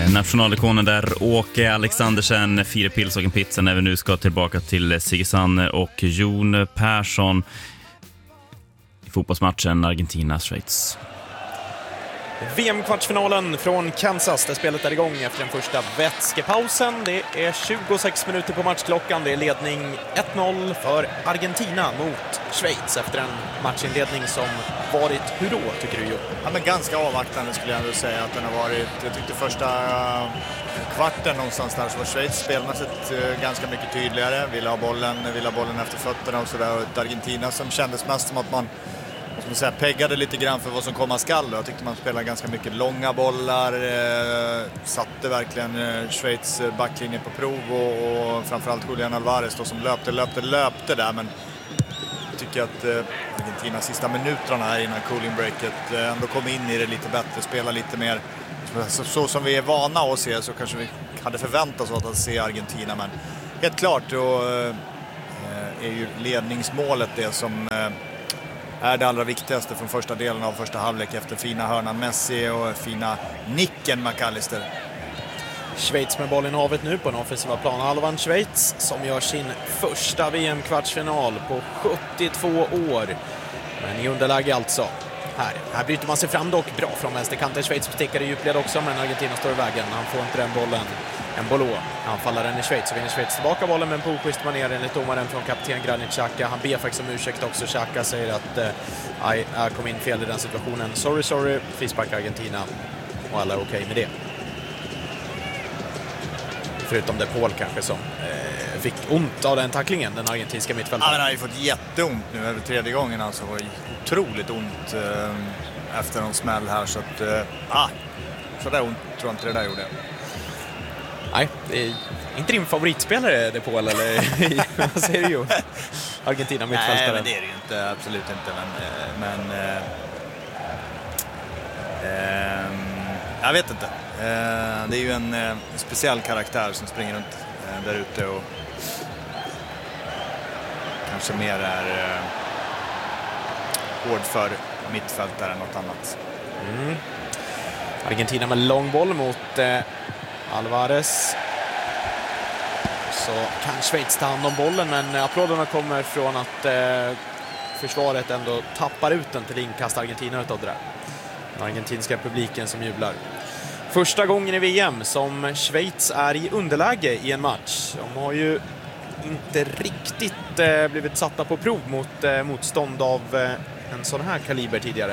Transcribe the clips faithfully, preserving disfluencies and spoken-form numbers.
Nationalikonen där, Åke Alexandersen, Fire Pilsågen Pizza, när vi nu ska tillbaka till Sigisand och Jon Persson i fotbollsmatchen Argentina-Schweiz. V M-kvartsfinalen från Kansas, där spelet är igång efter den första vätskepausen. Det är tjugosex minuter på matchklockan. Det är ledning ett noll för Argentina mot Schweiz efter en matchinledning som varit hur då, tycker du ju? Ja, men ganska avvaktande skulle jag ändå säga att den har varit. Jag tyckte första kvarten någonstans där så var Schweiz spelmässigt ganska mycket tydligare. Ville ha bollen, ville ha bollen efter fötterna och sådär. Och Argentina som kändes mest som att man som säga, peggade lite grann för vad som komma skall. Jag tyckte man spelade ganska mycket långa bollar, eh, satte verkligen eh, Schweiz backlinje på prov och, och framförallt Julian Alvarez då, som löpte, löpte, löpte där. Men jag tycker att eh, Argentinas sista minuterna här innan cooling breaket eh, ändå kom in i det lite bättre, spela lite mer så, så som vi är vana att se, så kanske vi hade förväntat oss att se Argentina. Men helt klart då eh, är ju ledningsmålet det som eh, är det allra viktigaste från första delen av första halvlek efter fina hörnan Messi och fina nicken McAllister. Schweiz med bollen i havet nu på den offensiva planhalvan. Schweiz som gör sin första V M-kvartsfinal på sjuttiotvå år. Men i underläge alltså. Här, här bryter man sig fram dock bra från vänsterkanten. Schweiz stickar i djupled också, men Argentina står i vägen. Han får inte den bollen. Embolo, han faller den i Schweiz, så vinner Schweiz tillbaka bollen, men på oschysst manér enligt domaren från kapten Granit Xhaka. Han ber faktiskt om ursäkt också. Xhaka säger att eh, jag kom in fel i den situationen. Sorry, sorry, frispark Argentina. Och alla är okej okay med det. Förutom det Paul kanske som eh, fick ont av den tacklingen, den argentinska mittfältaren. Ja, han har ju fått jätteont nu över tredje gången. Alltså var otroligt ont eh, efter en smäll här. Så att, eh, ah, så där ont tror jag inte det där gjorde. Nej, det är inte din favoritspelare det Paul, eller vad säger du ju? Argentina mittfältaren. Nej, men det är det ju inte, absolut inte. Men, men eh, eh, jag vet inte. Eh, det är ju en eh, speciell karaktär som springer runt eh, där ute och kanske mer är eh, hård för mittfältare än något annat. Mm. Argentina med lång boll mot eh, Alvarez. Så kan Schweiz ta hand om bollen, men applåderna kommer från att eh, försvaret ändå tappar ut den till inkast Argentina utav det där. Den argentinska publiken som jublar. Första gången i V M som Schweiz är i underläge i en match. De har ju inte riktigt eh, blivit satta på prov mot eh, motstånd av eh, en sån här kaliber tidigare.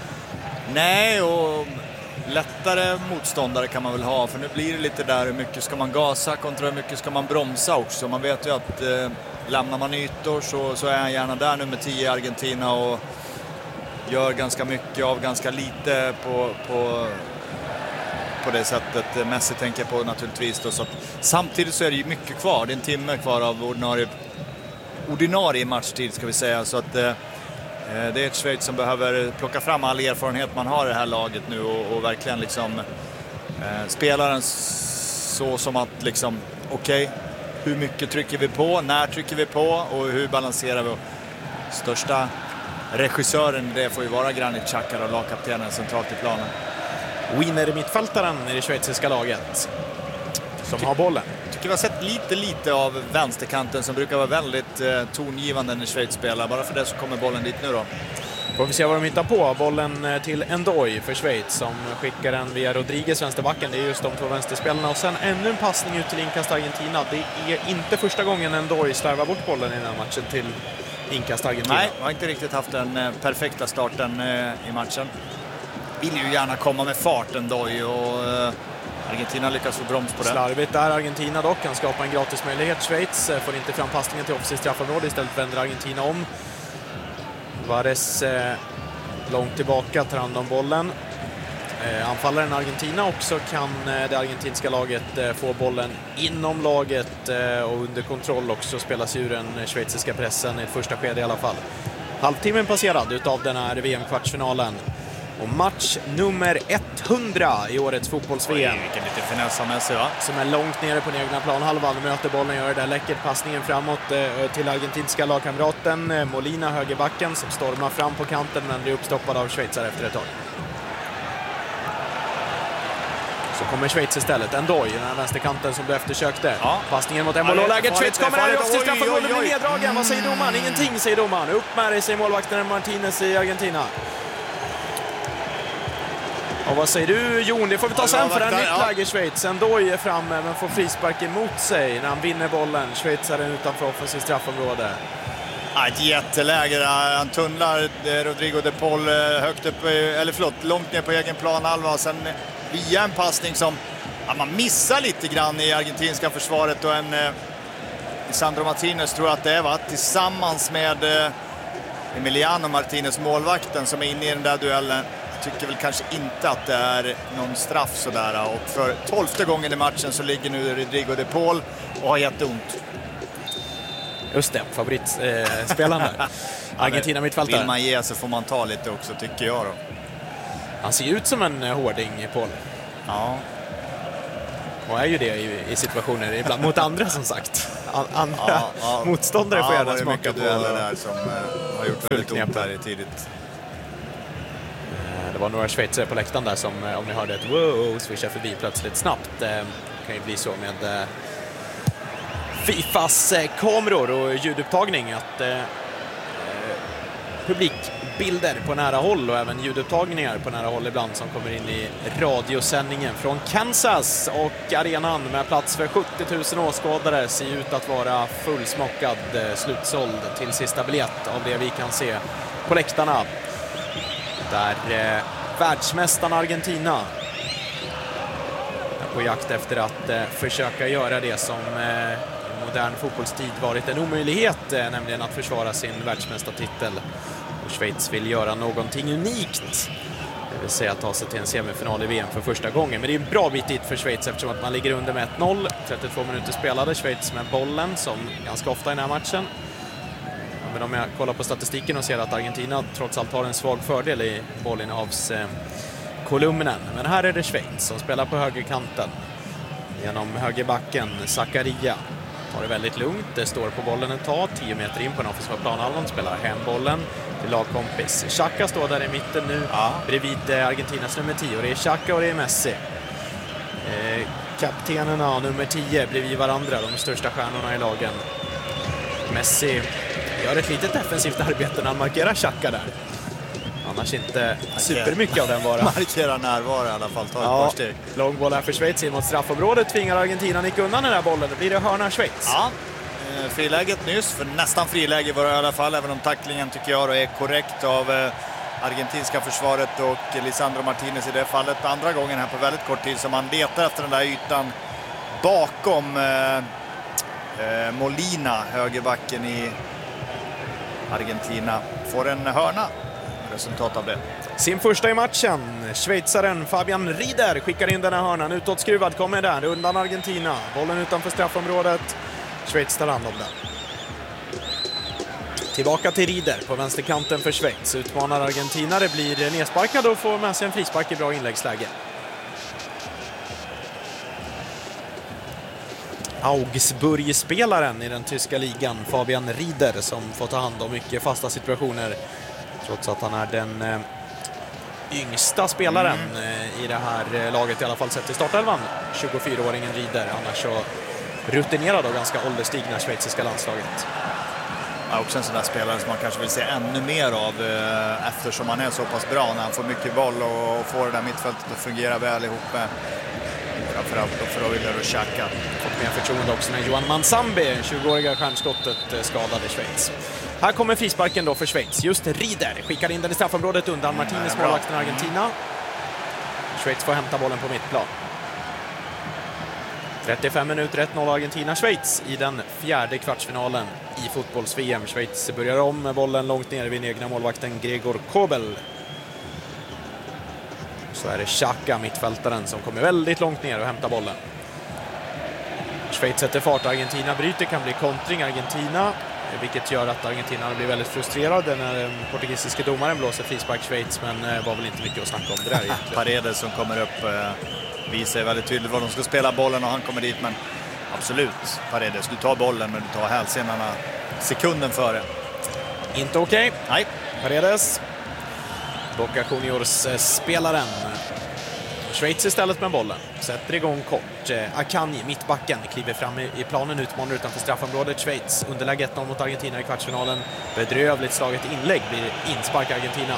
Nej, och lättare motståndare kan man väl ha, för nu blir det lite där hur mycket ska man gasa kontra hur mycket ska man bromsa också. Man vet ju att eh, lämnar man ytor så, så är han gärna där nummer tio i Argentina och gör ganska mycket av ganska lite på, på, på det sättet. Messi tänker på naturligtvis då, så att, samtidigt så är det ju mycket kvar, det är en timme kvar av ordinarie, ordinarie matchtid ska vi säga, så att eh, det är ett Schweiz som behöver plocka fram all erfarenhet man har i det här laget nu och, och verkligen liksom eh, spela den så som att liksom, okej, okay, hur mycket trycker vi på, när trycker vi på och hur balanserar vi? Största regissören det får ju vara Granit Xhaka och lagkaptenen centralt i planen. Winner mittfältaren i det schweiziska laget som har bollen. Jag tycker vi har sett lite lite av vänsterkanten som brukar vara väldigt eh, tongivande när Schweiz spelar. Bara för det så kommer bollen dit nu då. Får vi se vad de hittar på. Bollen till Endoy för Schweiz som skickar den via Rodriguez, vänsterbacken. Det är just de två vänsterspelarna. Och sen ännu en passning ut till inkast Argentina. Det är inte första gången Endoy slarvar bort bollen i den här matchen till inkast Argentina. Nej, har inte riktigt haft den eh, perfekta starten eh, i matchen. Vill ju gärna komma med fart Endoy och eh, Argentina lyckas få broms på det. Slarvigt där Argentina dock. Kan skapa en gratis möjlighet. Schweiz får inte fram passningen till offensivt straffområde. Istället vänder Argentina om. Vares eh, långt tillbaka tar hand om bollen. Eh, anfallaren Argentina också kan eh, det argentinska laget eh, få bollen inom laget eh, och under kontroll också spelas ur den schweiziska pressen i ett första skede i alla fall. Halvtimmen passerad utav den här V M-kvartsfinalen. Och match nummer hundra i årets fotbolls-V M. Vilken lite finessa med sig, va? Som är långt nere på den egna planhalvan. Möter bollen, gör det där läckert. Passningen framåt eh, till argentinska lagkamraten eh, Molina, högerbacken, som stormar fram på kanten men blir uppstoppad av schweizare efter ett tag. Så kommer Schweiz istället. Endoy, den här vänsterkanten som du eftersökte. Ja. Passningen mot Embolo-läget. Schweiz kommer här, Jost i straffområdet, blir neddragen. Mm. Vad säger domaren? Ingenting, säger domaren. Upp med dig, säger målvakten Martinez i Argentina. Och vad säger du, Jon? Det får vi ta sen för en nytt ja. läge i Schweiz. Endoy är framme men får frispark emot sig när han vinner bollen. Schweiz är den utanför offensivt straffområde. Ja, ett jätteläge. Han tunnlar Rodrigo de Paul högt upp, eller förlåt, långt ner på egen planhalva. Och sen via en passning som ja, man missar lite grann i argentinska försvaret. Och en eh, Sandro Martinez tror jag att det är, va? Tillsammans med eh, Emiliano Martinez, målvakten, som är inne i den där duellen. Jag tycker väl kanske inte att det är någon straff sådär. Och för tolfte gången i matchen så ligger nu Rodrigo de Paul och har jätteont. Just det, favoritspelaren eh, där. Argentina mittfältare. Vill man ge så får man ta lite också, tycker jag då. Han ser ut som en hårding, Paul. Ja. Och är ju det i, i situationer ibland mot andra, som sagt. An, andra ja, ja. motståndare får ja, gärna smaka på. Dueller där som uh, har gjort väldigt ont där tidigt. Det var några schweizare på läktaren där som, om ni hörde ett wow, swishar förbi plötsligt snabbt. Det kan ju bli så med eh, Fifas eh, kameror och ljudupptagning att eh, publikbilder på nära håll och även ljudupptagningar på nära håll ibland som kommer in i radiosändningen från Kansas, och arenan med plats för sjuttio tusen åskådare ser ut att vara fullsmockad, eh, slutsåld till sista biljett av det vi kan se på läktarna. Där eh, världsmästarna Argentina är på jakt efter att eh, försöka göra det som eh, i modern fotbollstid varit en omöjlighet, eh, nämligen att försvara sin världsmästartitel. Och Schweiz vill göra någonting unikt, det vill säga ta sig till en semifinal i V M för första gången. Men det är en bra bit dit för Schweiz eftersom att man ligger under med ett noll. trettiotvå minuter spelade, Schweiz med bollen som ganska ofta i den här matchen. Men om jag kollar på statistiken och ser att Argentina trots allt har en svag fördel i bollinnehavskolumnen. Men här är det Schweiz som spelar på högerkanten. Genom högerbacken, Zakaria tar det väldigt lugnt. Det står på bollen ett tag, tio meter in på den offensiva planhalvan. Spelar hem bollen till lagkompis. Xhaka står där i mitten nu, ja. Bredvid Argentinas nummer tio. Och det är Xhaka och det är Messi. Eh, kaptenerna nummer tio bredvid varandra, de största stjärnorna i lagen. Messi gör ett litet defensivt arbete när han markerar Xhaka där. Annars inte supermycket av den bara. Markerar närvaro i alla fall, tar ett ja, par steg. Långboll här för Schweiz in mot straffområdet. Tvingar Argentina nick undan den där bollen. Då blir det hörna Schweiz. Ja, friläget nyss. För nästan friläge var det i alla fall. Även om tacklingen tycker jag då är korrekt av eh, argentinska försvaret och Lisandro Martinez i det fallet. Andra gången här på väldigt kort tid som man letar efter den där ytan bakom eh, eh, Molina, högerbacken i Argentina. Får en hörna. Resultat av det. Sin första i matchen. Schweizaren Fabian Rieder skickar in den här hörnan. Utåtskruvad kommer där undan Argentina. Bollen utanför straffområdet. Schweiz tar hand om den. Tillbaka till Rieder på vänsterkanten för Schweiz. Utmanar Argentina. Det blir nedsparkad och får med sig en frispark i bra inläggsläge. Augsburg-spelaren i den tyska ligan, Fabian Rieder, som får ta hand om mycket fasta situationer. Trots att han är den eh, yngsta spelaren mm. eh, i det här eh, laget, i alla fall sett i startelvan. tjugofyraåringen Rieder, annars så rutinerad och ganska ålderstigna schweiziska landslaget. Ja, också en sån där spelare som man kanske vill se ännu mer av eh, eftersom han är så pass bra när han får mycket boll och får det där mittfältet att fungera väl ihop med framförallt Freuler och Xhaka. Fått mer förtroende också när Johan Mansambi, tjugoåriga stjärnskottet, skadade Schweiz. Här kommer frisparken då för Schweiz. Just Rieder skickar in den i straffområdet undan Martinez, målvakten i Argentina. Schweiz får hämta bollen på mittplan. trettiofem minuter, ett noll Argentina. Schweiz i den fjärde kvartsfinalen i fotbolls-V M. Schweiz börjar om med bollen långt ner vid den egna målvakten Gregor Kobel. Så är det Xhaka, mittfältaren, som kommer väldigt långt ner och hämtar bollen. Schweiz sätter fart, Argentina bryter, kan bli kontring Argentina, vilket gör att Argentina blir väldigt frustrerade när den portugisiska domaren blåser frispark Schweiz, men var väl inte mycket att snacka om det där egentligen. Paredes som kommer upp visar väldigt tydligt var de ska spela bollen och han kommer dit, men absolut Paredes, du tar bollen men du tar hälsenorna sekunden före. Inte okej. Okay. Nej. Paredes, Boca Juniors spelaren. Schweiz istället med bollen. Sätter igång kort. Eh, Akanji, mittbacken, kliver fram i, i planen, utmanar utanför straffområdet. Schweiz underläge ett noll mot Argentina i kvartsfinalen. Bedrövligt slaget inlägg blir inspark Argentina.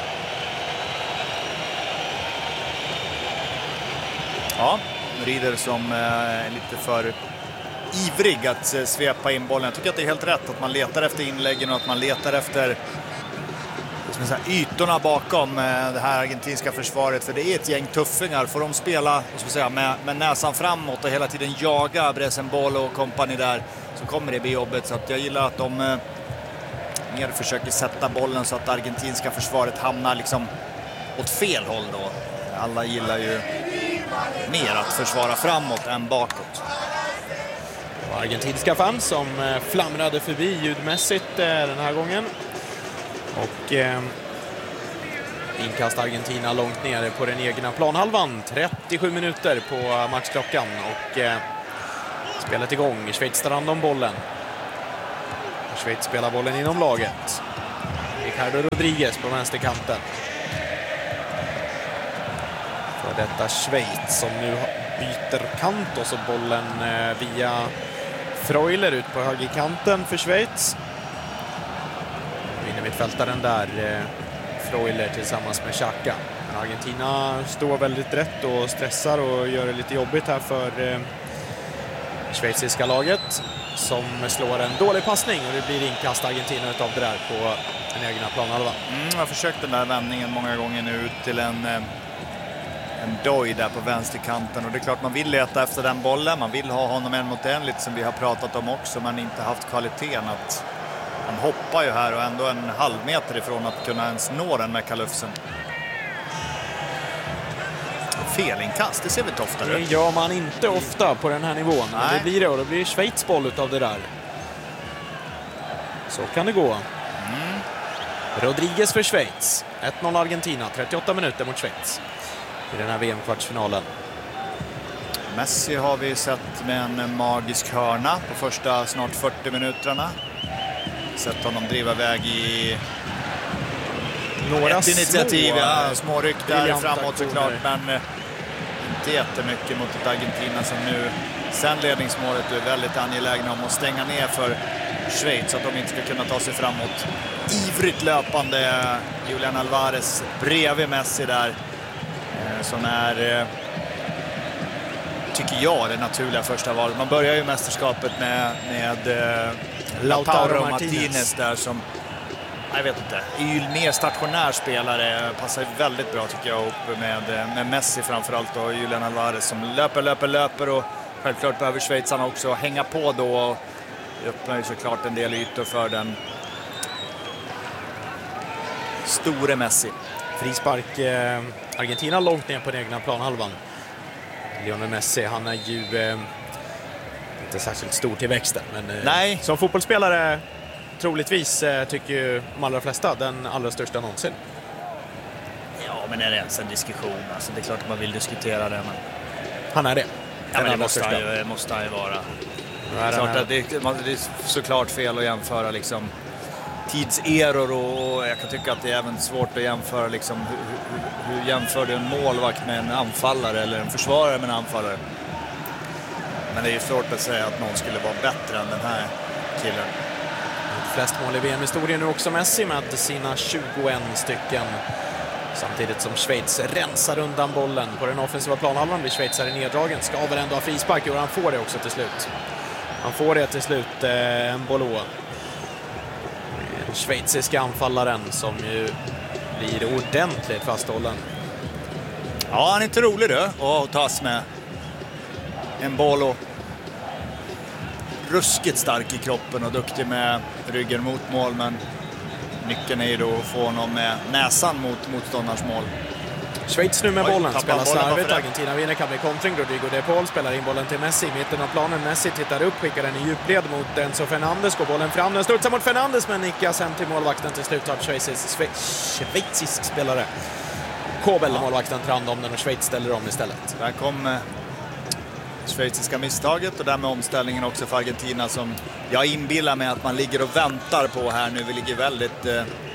Ja, Rieder som är eh, lite för ivrig att eh, svepa in bollen. Jag tycker att det är helt rätt att man letar efter inläggen och att man letar efter säga, ytorna bakom eh, det här argentinska försvaret. För det är ett gäng tuffingar. Får de spela ska säga, med, med näsan framåt och hela tiden jaga Bressenbolo och kompani där, så kommer det bli jobbet. Så att jag gillar att de eh, mer försöker sätta bollen så att argentinska försvaret hamnar liksom åt fel håll då. Alla gillar ju mer att försvara framåt än bakåt. Argentinska fans som flamrade förbi ljudmässigt den här gången. Och eh, inkast Argentina långt nere på den egna planhalvan. trettiosju minuter på matchklockan och eh, spelet igång. Schweiz tar hand om bollen. Schweiz spelar bollen inom laget. Ricardo Rodriguez på vänsterkanten. För detta Schweiz som nu byter kant och så bollen eh, via Freuler ut på högerkanten för Schweiz. Vinner mittfältaren där, eh, Freuler tillsammans med Xhaka. Men Argentina står väldigt rätt och stressar och gör det lite jobbigt här för eh, schweiziska laget som slår en dålig passning och det blir inkast Argentina utav det där på den egna planhalvan. Mm, jag har försökt den där vändningen många gånger nu ut till en... Eh... en doj där på vänsterkanten och det är klart man vill leta efter den bollen, man vill ha honom en mot en lite som vi har pratat om också, men inte haft kvaliteten att han hoppar ju här och ändå en halv meter ifrån att kunna ens nå den med kalufsen. Felinkast, det ser vi inte ofta. Det gör man inte ofta på den här nivån. Nej. Men det blir det och då blir Schweiz boll utav det där. Så kan det gå. Mm. Rodriguez för Schweiz. ett noll Argentina, trettioåtta minuter mot Schweiz i den här V M-kvartsfinalen. Messi har vi sett med en magisk hörna på första snart fyrtio minuterna. Sett honom driva väg i några ett initiativ, små, ja, små ryck där framåt såklart, men inte jättemycket mot ett Argentina som nu sen ledningsmålet är väldigt angelägna om att stänga ner för Schweiz så att de inte ska kunna ta sig framåt. Ivrigt löpande Julian Alvarez bredvid Messi där, som är, tycker jag, det naturliga första valet. Man börjar ju mästerskapet med, med Lautaro Martinez där som, jag vet inte, är ju mer stationär spelare, passar väldigt bra tycker jag upp med, med Messi framförallt och Julian Alvarez som löper, löper, löper och självklart behöver schweizarna också hänga på då och öppnar ju såklart en del ytor för den store Messi. Frispark eh, Argentina långt ner på den egna planhalvan. Lionel Messi, han är ju eh, inte särskilt stor till växten, men eh, Nej. som fotbollsspelare troligtvis eh, tycker ju de allra flesta den allra största någonsin. Ja, men är det ens en diskussion? Alltså, det är klart att man vill diskutera det, men... Han är det. Ja, men det måste han, ju, måste han ju vara. Det är, klart att det, det är såklart fel att jämföra liksom tidseror och jag kan tycka att det är även svårt att jämföra liksom, hur, hur, hur jämför du en målvakt med en anfallare eller en försvarare med en anfallare. Men det är ju svårt att säga att någon skulle vara bättre än den här killen. Flest mål i V M-historien nu också Messi med sina tjugoett stycken. Samtidigt som Schweiz rensar undan bollen på den offensiva planhalvan blir Schweiz här neddragen. Ska väl ändå ha frispark och han får det också till slut. Han får det till slut, eh, Mbolo. Den schweiziska anfallaren som ju blir ordentligt fasthållen. Ja, han är inte rolig då att tas med. Mbolo. Ruskigt stark i kroppen och duktig med ryggen mot mål, men nyckeln är ju då att få honom med näsan mot motståndarens mål. Schweiz nu med Oj, bollen, spelar slarvigt. bollen Argentina vinner, kan bli kontring. Rodrigo de Paul spelar in bollen till Messi i mitten av planen. Messi tittar upp, skickar den i djupled mot Enzo Fernandes. Går bollen fram, den studsar mot Fernandes men nickas hem till målvakten till slut av schweizisk, schweizisk spelare. Kobel, ja. Målvakten tar hand om den och Schweiz ställer om istället. Där kom eh, schweiziska misstaget och därmed omställningen också för Argentina som jag inbillar mig att man ligger och väntar på här nu. Vi ligger väldigt eh,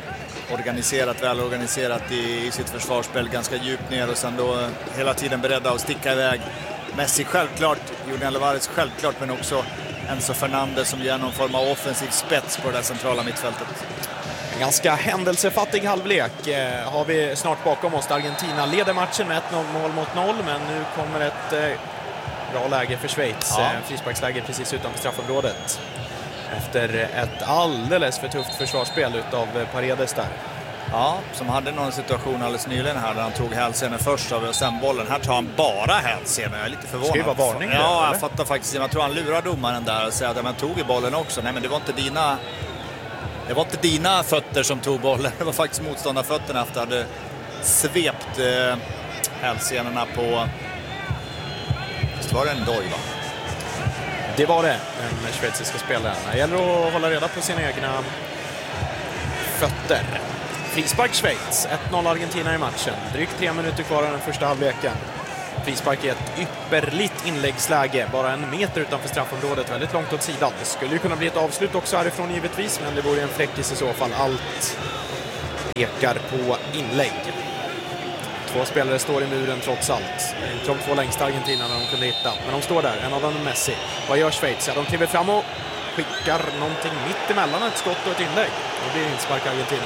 organiserat, välorganiserat i, i sitt försvarsspel, ganska djupt ner och sen då hela tiden beredda att sticka iväg. Messi självklart, Julian Alvarez självklart, men också Enzo Fernandez som ger någon form av offensiv spets på det där centrala mittfältet. En ganska händelsefattig halvlek eh, har vi snart bakom oss. Argentina leder matchen med ett mål mot noll, men nu kommer ett eh, bra läge för Schweiz. Ja. Eh, frisparksläge precis utanför straffområdet. Efter ett alldeles för tufft försvarsspel utav Paredes där. Ja, som hade någon situation alldeles nyligen här där han tog hälsenan först av och sen bollen. Här tar han bara hälsenan. Jag är lite förvånad. Ska det vara varning? Ja, där, jag eller? fattar faktiskt. Jag tror han lurar domaren där och säger att man tog i bollen också. Nej, men det var inte dina... Det var inte dina fötter som tog bollen. Det var faktiskt motståndarfötterna efter att hade svept eh, hälsenorna på... Visst var det en doj, va? Det var det, den schweiziska spelaren. Det gäller att hålla reda på sina egna fötter. Frispark Schweiz, ett noll Argentina i matchen. Drygt tre minuter kvar av den första halvleken. Frispark är ett ypperligt inläggsläge, bara en meter utanför straffområdet, väldigt långt åt sidan. Det skulle ju kunna bli ett avslut också härifrån givetvis, men det vore en fräckis i så fall. Allt pekar på inlägg. Två spelare står i muren trots allt. Inte de två längsta Argentina när de kunde hitta, men de står där. En av dem är Messi. Vad gör Schweiz? Ja, de kliver fram och skickar någonting mitt emellan ett skott och ett inlägg. Det blir inspark Argentina.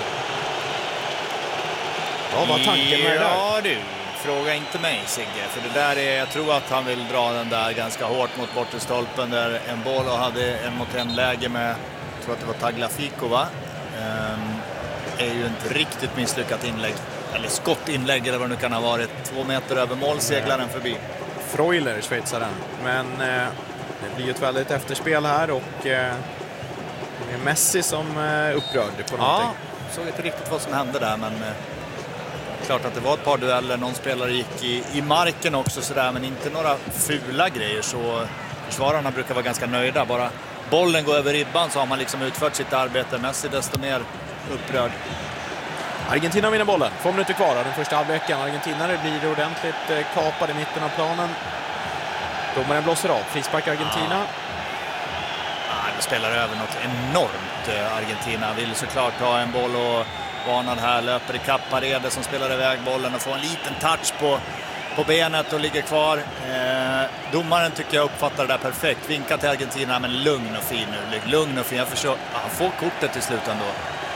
Ja, vad tanken med det där? Ja du, fråga inte mig Sigge, för det där är, jag tror att han vill dra den där ganska hårt mot bortestolpen där en boll och hade en mot en läge med, jag tror att det var Tagliafico, va? Um, är ju ett riktigt misslyckat inlägg, eller skottinlägg eller vad det nu kan ha varit. Två meter över mål seglar den förbi. Freuler, schweizaren. Men eh, det blir ju ett väldigt efterspel här och eh, det är Messi som är eh, upprörd på någonting. Ja, såg inte riktigt vad som hände där, men eh, klart att det var ett par dueller. Någon spelare gick i, i marken också sådär, men inte några fula grejer, så försvararna brukar vara ganska nöjda. Bara bollen går över ribban så har man liksom utfört sitt arbete. Messi desto mer upprörd. Argentina vinner bollen. Två minuter kvar av den första halvleken. Argentinare blir ordentligt eh, kapade i mitten av planen. Domaren blåser av. Frispark Argentina. Ja, de spelar över något enormt. eh, Argentina vill såklart ha en boll och varnad här. Löper i kapp Paredes som spelar iväg bollen och får en liten touch på, på benet och ligger kvar. Eh, domaren tycker jag uppfattar det där perfekt. Vinkar till Argentina, men lugn och fin nu. Lugn och fin. Jag förstår. Ja, han får kortet till slut ändå.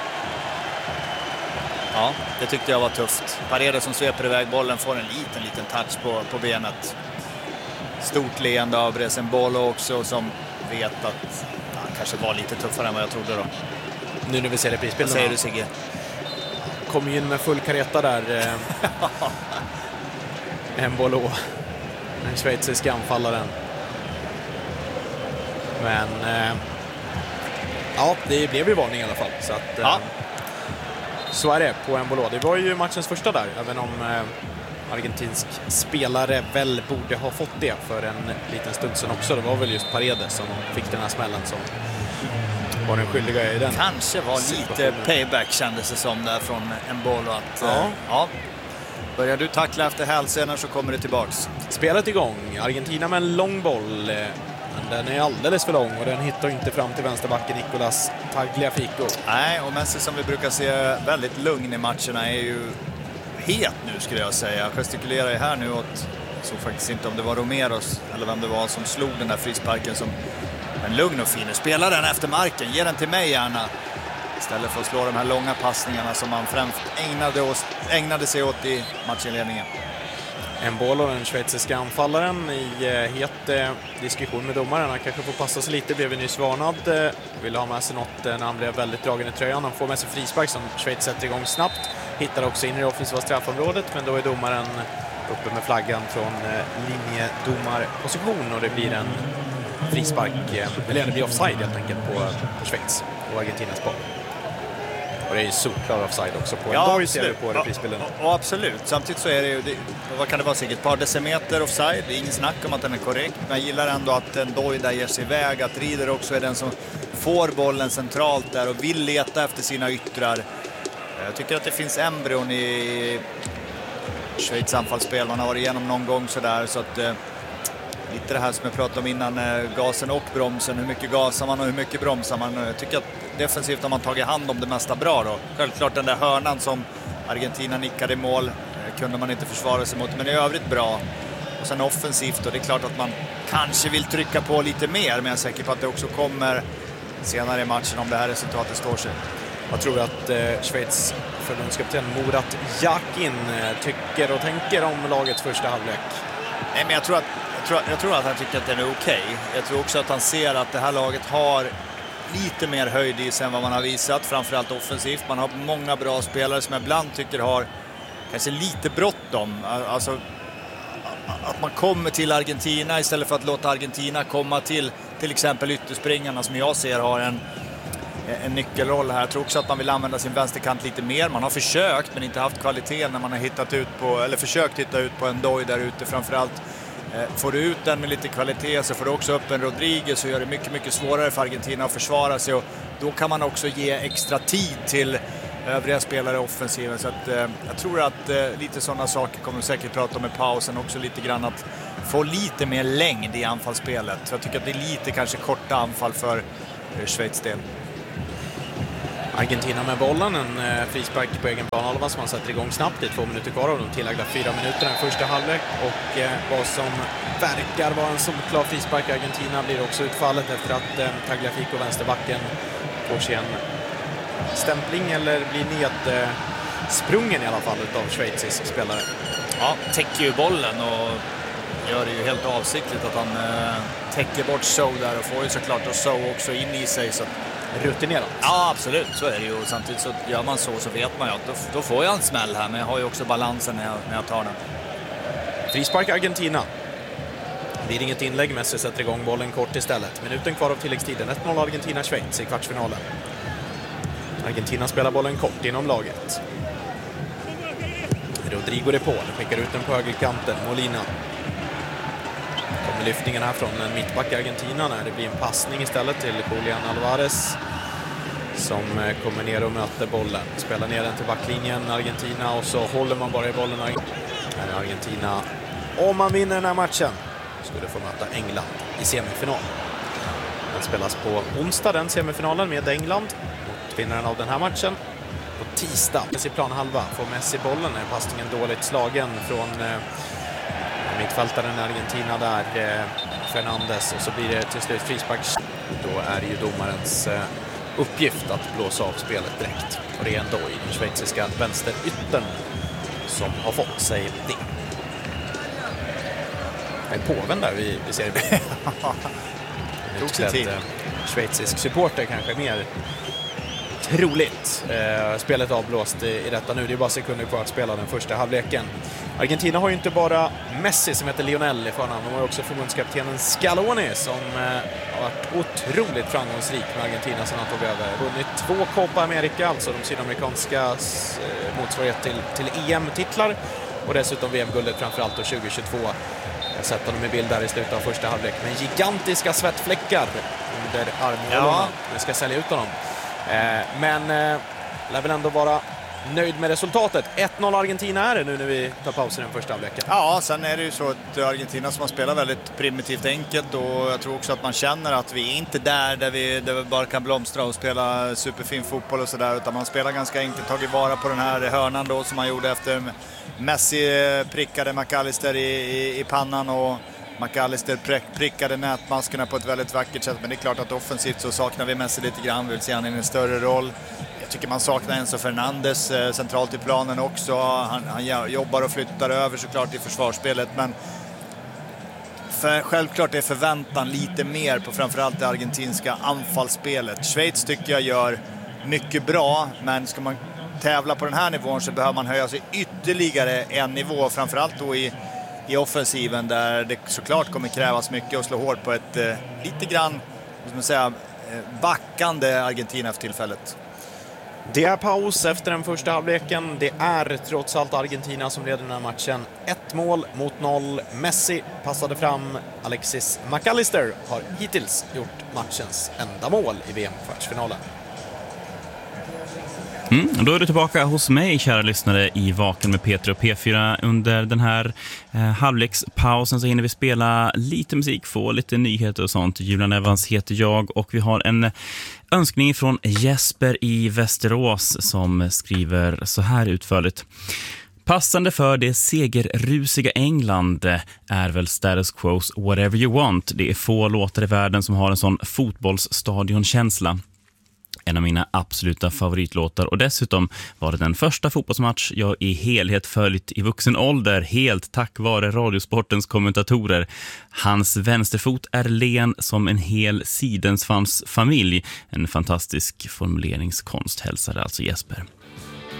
Ja, det tyckte jag var tufft. Paredes som sveper iväg bollen får en liten, liten touch på, på benet. Stort leende av Bresembolo också, som vet att ja, han kanske var lite tuffare än vad jag trodde då. Nu när vi ser det prisbilden. Vad säger du, Sigge? Kom in med full kareta där. Eh, Embolo. Den schweiziska anfallaren. Men eh, ja, det blev ju varning i alla fall. Så att... Eh, Ja. Så är det på Embolo. Det var ju matchens första där, även om eh, argentinsk spelare väl borde ha fått det för en liten stund sedan också. Det var väl just Paredes som fick den här smällen som var den skyldiga i den. Kanske var lite payback kändes det som där från Embolo. Att, Ja. eh, ja. Börjar du tackla efter hälsenan så kommer det tillbaks. Spelet igång. Argentina med en lång boll. eh, Men den är alldeles för lång och den hittar inte fram till vänsterbacken Nicolas Tagliafico. Nej, och Messi som vi brukar se väldigt lugn i matcherna är ju het nu skulle jag säga. Jag gestikulerar ju här nu åt, jag såg faktiskt inte om det var Romeros eller vem det var som slog den där frisparken som en lugn och fin. Spela den efter marken, ge den till mig gärna. Istället för att slå de här långa passningarna som man främst ägnade, oss, ägnade sig åt i matchinledningen. Embolo, den schweiziska anfallaren, i eh, het eh, diskussion med domaren. Han kanske får passa sig lite, blev nyss varnad. Eh, ville ha med sig något eh, när han blev väldigt dragen i tröjan. Han får med sig frispark som Schweiz sätter igång snabbt. Hittar också in i det offensiva straffområdet, men då är domaren uppe med flaggan från eh, linjedomarposition och det blir en frispark, eh, eller det blir offside helt enkelt på, på Schweiz och Argentinas boll. Och det är ju solklar offside också på en Ja, boy, ser vi absolut. på reprisbilden. Och, och absolut. Samtidigt så är det ju, det, vad kan det vara säkert, ett par decimeter offside. Det är ingen snack om att den är korrekt. Men jag gillar ändå att en Doi där ger sig iväg. Att Rieder också är den som får bollen centralt där och vill leta efter sina yttrar. Jag tycker att det finns embryon i Schweiz anfallsspel. Man har varit igenom någon gång sådär. Så att lite det här som jag pratade om innan, gasen och bromsen. Hur mycket gasar man och hur mycket bromsar man. Jag tycker att defensivt har man tagit hand om det mesta bra då. Självklart den där hörnan som Argentina nickade i mål kunde man inte försvara sig mot, men i övrigt bra. Och sen offensivt, och det är klart att man kanske vill trycka på lite mer, men jag är säker på att det också kommer senare i matchen om det här resultatet står sig. Jag tror att eh, Schweiz förbundskapten Murat Yakin eh, tycker och tänker om lagets första halvlek. Nej, men jag tror att, jag tror, jag tror att han tycker att den är okej. Okay. Jag tror också att han ser att det här laget har lite mer höjd i sig än vad man har visat, framförallt offensivt. Man har många bra spelare som jag ibland tycker har kanske lite bråttom. Alltså att man kommer till Argentina istället för att låta Argentina komma till till exempel ytterspringarna som jag ser har en, en nyckelroll här. Jag tror också att man vill använda sin vänsterkant lite mer. Man har försökt men inte haft kvalitet när man har hittat ut på, eller försökt hitta ut på en Doi där ute framförallt. Får du ut den med lite kvalitet så får du också upp en Rodriguez och gör det mycket, mycket svårare för Argentina att försvara sig, och då kan man också ge extra tid till övriga spelare i offensiven. Så att, eh, jag tror att eh, lite sådana saker kommer vi säkert prata om i pausen också, lite grann att få lite mer längd i anfallsspelet. Så jag tycker att det är lite kanske korta anfall för eh, Schweiz del. Argentina med bollen, en eh, frispark på egen planhalva som man sätter igång snabbt. Det är två minuter kvar av de tillagda fyra minuterna i första halvlek, och eh, vad som verkar vara en solklar frispark i Argentina blir också utfallet efter att eh, Tagliafico, vänsterbacken, får sig en stämpling eller blir nedsprungen i alla fall av schweizisk spelare. Ja, täcker ju bollen och gör det ju helt avsiktligt att han eh, täcker bort So där, och får ju såklart och So också in i sig, så rutinerat. Ja, absolut, så är det ju. Samtidigt så gör man så så vet man ju att då, då får jag en smäll här, men jag har ju också balansen när jag, när jag tar den. Frispark Argentina. Det blir inget inlägg, Messi sätter igång bollen kort istället. Minuten kvar av tilläggstiden. ett noll Argentina-Schweiz i kvartsfinalen. Argentina spelar bollen kort inom laget. Rodrigo de Paul skickar ut den på högerkanten. Molina. Kommer lyftningen här från en mittback i Argentina när det blir en passning istället till Julian Alvarez som kommer ner och möter bollen. Spelar ner den till backlinjen Argentina, och så håller man bara i bollen. Här är Argentina, om man vinner den här matchen, skulle få möta England i semifinal. Den spelas på onsdag, den semifinalen med England. Mot vinnaren av den här matchen på tisdag. Messi planhalva får Messi bollen, är passningen dåligt slagen från eh, mittfältaren i Argentina där, eh, Fernandes, och så blir det till slut frispark. Då är det ju domarens eh, uppgift att blåsa av spelet direkt, och det är ändå i den schweiziska vänsteryttern som har fått sig det. Det är påven där vi, vi ser det. Utklädd schweizisk supporter kanske mer troligt. Eh, spelet avblåst i, i detta nu. Det är bara sekunder kvar att spela den första halvleken. Argentina har ju inte bara Messi som heter Lionel i förnamn. De har också förbundskaptenen Scaloni som eh, har varit otroligt framgångsrik med Argentina sedan han tog över. Vunnit två Copa America, alltså de sydamerikanska eh, motsvarighet till, till E M-titlar, och dessutom V M-guldet framförallt då tjugo tjugotvå. Jag sett honom i bild där i slutet av första halvlek med gigantiska svettfläckar under armhålorna. Ja. Vi ska sälja ut honom. Eh, men eh, lär väl ändå vara nöjd med resultatet. ett noll Argentina är det nu när vi tar paus i den första halvleken. Ja, sen är det ju så att Argentina som har spelat väldigt primitivt enkelt, och jag tror också att man känner att vi är inte där där vi, där vi bara kan blomstra och spela superfin fotboll och sådär, utan man spelar ganska enkelt, tagit vara på den här hörnan då som man gjorde efter Messi prickade McAllister i, i, i pannan, och McAllister prickade nätmaskerna på ett väldigt vackert sätt. Men det är klart att offensivt så saknar vi Messi lite grann, vill se han i en större roll. Jag tycker man saknar Enzo Fernandes eh, centralt i planen också. Han, han jobbar och flyttar över såklart i försvarsspelet, men för, självklart är förväntan lite mer på framförallt det argentinska anfallsspelet. Schweiz tycker jag gör mycket bra, men ska man tävla på den här nivån så behöver man höja sig ytterligare en nivå, framförallt då i i offensiven där det såklart kommer krävas mycket och slå hårt på ett eh, lite grann, måste man säga, backande Argentina för tillfället. Det är paus efter den första halvleken. Det är trots allt Argentina som leder den här matchen. Ett mål mot noll. Messi passade fram. Alexis McAllister har hittills gjort matchens enda mål i V M-kvartsfinalen. Mm, då är du tillbaka hos mig, kära lyssnare, i Vaken med Peter och P fyra. Under den här eh, halvlekspausen så hinner vi spela lite musik, få lite nyheter och sånt. Julian Evans heter jag och vi har en önskning från Jesper i Västerås som skriver så här utförligt. Passande för det segerrusiga England är väl Status Quo's Whatever You Want. Det är få låtar i världen som har en sån fotbollsstadionkänsla. En av mina absoluta favoritlåtar och dessutom var det den första fotbollsmatch jag i helhet följt i vuxen ålder helt tack vare Radiosportens kommentatorer. Hans vänsterfot är len som en hel Sidensvans familj. En fantastisk formuleringskonst, hälsade alltså Jesper.